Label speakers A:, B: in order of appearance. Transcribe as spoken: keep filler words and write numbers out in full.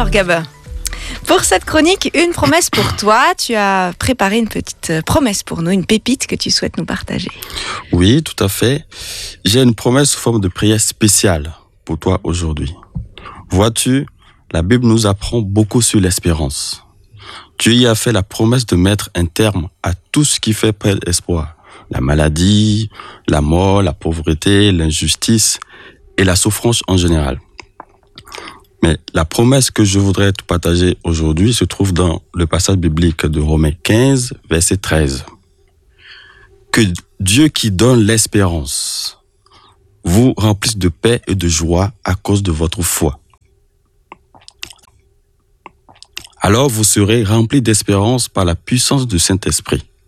A: Alors Gabin, pour cette chronique, une promesse pour toi. Tu as préparé une petite promesse pour nous, une pépite que tu souhaites nous partager.
B: Oui, tout à fait. J'ai une promesse sous forme de prière spéciale pour toi aujourd'hui. Vois-tu, la Bible nous apprend beaucoup sur l'espérance. Dieu y a fait la promesse de mettre un terme à tout ce qui fait perdre espoir. La maladie, la mort, la pauvreté, l'injustice et la souffrance en général. Mais la promesse que je voudrais te partager aujourd'hui se trouve dans le passage biblique de Romains quinze, verset treize. Que Dieu qui donne l'espérance vous remplisse de paix et de joie à cause de votre foi. Alors vous serez remplis d'espérance par la puissance du Saint-Esprit.